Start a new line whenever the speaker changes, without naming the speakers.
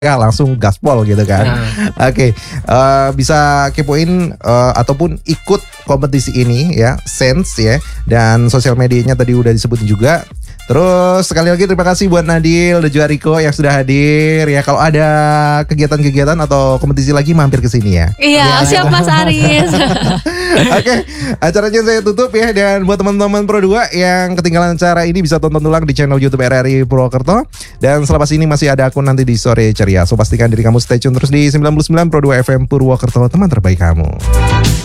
ya langsung gaspol gitu kan. Oke, bisa kepoin ataupun ikut kompetisi ini ya, Sense ya, dan sosial medianya tadi udah disebutin juga. Terus sekali lagi terima kasih buat Nadil dan juga Riko yang sudah hadir ya. Kalau ada kegiatan-kegiatan atau kompetisi lagi mampir ke sini ya.
Iya, siap Mas Aris.
Oke, acaranya saya tutup ya. Dan buat teman-teman Pro 2 yang ketinggalan acara ini bisa tonton ulang di channel YouTube RRI Purwokerto. Dan selepas ini masih ada akun nanti di Sore Ceria. So pastikan diri kamu stay tune terus di 99 Pro 2 FM Purwokerto, teman terbaik kamu.